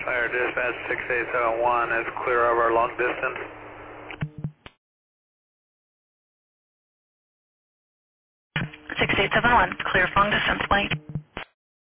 Fire dispatch 6871 is clear of our long distance. 6871, clear of long distance, light.